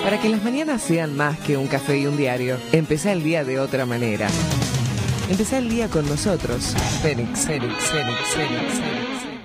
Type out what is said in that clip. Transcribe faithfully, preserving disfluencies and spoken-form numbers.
Para que las mañanas sean más que un café y un diario, empezá el día de otra manera. Empezá el día con nosotros. Fénix, Fénix, Fénix, Fénix, Fénix.